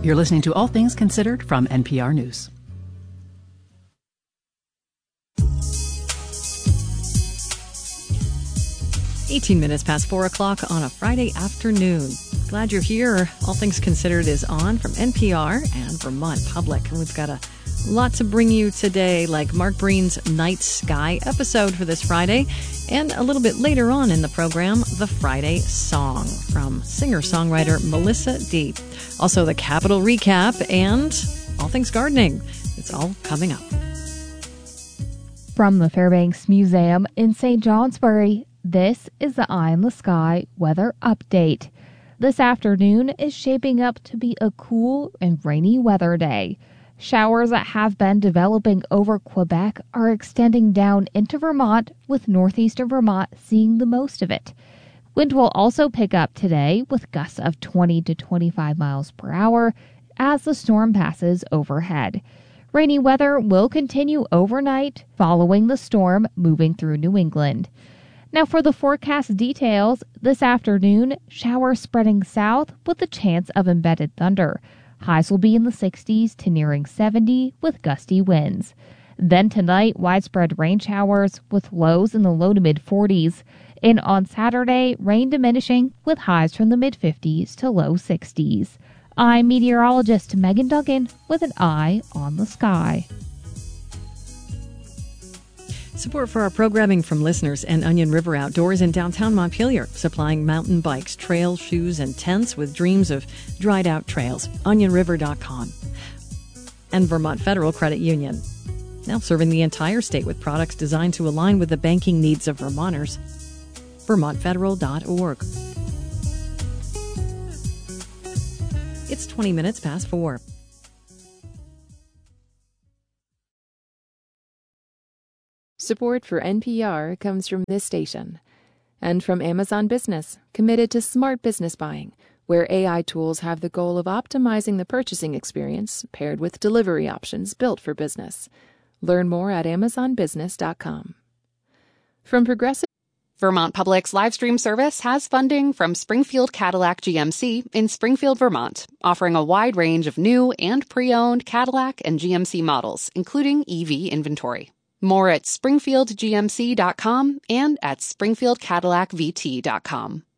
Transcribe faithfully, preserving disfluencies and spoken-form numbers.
You're listening to All Things Considered from N P R News. eighteen minutes past four o'clock on a Friday afternoon. Glad you're here. All Things Considered is on from N P R and Vermont Public. And we've got a lot to bring you today, like Mark Breen's Night Sky episode for this Friday. And a little bit later on in the program, the Friday Song from singer-songwriter Melissa D. Also the Capitol Recap and All Things Gardening. It's all coming up. From the Fairbanks Museum in Saint Johnsbury, this is the Eye in the Sky weather update. This afternoon is shaping up to be a cool and rainy weather day. Showers that have been developing over Quebec are extending down into Vermont, with northeastern Vermont seeing the most of it. Wind will also pick up today with gusts of twenty to twenty-five miles per hour as the storm passes overhead. Rainy weather will continue overnight following the storm moving through New England. Now for the forecast details, this afternoon, showers spreading south with a chance of embedded thunder. Highs will be in the sixties to nearing seventy with gusty winds. Then tonight, widespread rain showers with lows in the low to mid forties. And on Saturday, rain diminishing with highs from the mid fifties to low sixties. I'm meteorologist Megan Duncan with an eye on the sky. Support for our programming from listeners and Onion River Outdoors in downtown Montpelier, supplying mountain bikes, trails, shoes, and tents with dreams of dried-out trails. onion river dot com. And Vermont Federal Credit Union, now serving the entire state with products designed to align with the banking needs of Vermonters. vermont federal dot org. It's twenty minutes past four. Support for N P R comes from this station and from Amazon Business, committed to smart business buying, where A I tools have the goal of optimizing the purchasing experience paired with delivery options built for business. Learn more at amazon business dot com. From Progressive Vermont Public's live stream service has funding from Springfield Cadillac G M C in Springfield, Vermont, offering a wide range of new and pre-owned Cadillac and G M C models, including E V inventory. More at springfield g m c dot com and at springfield cadillac v t dot com.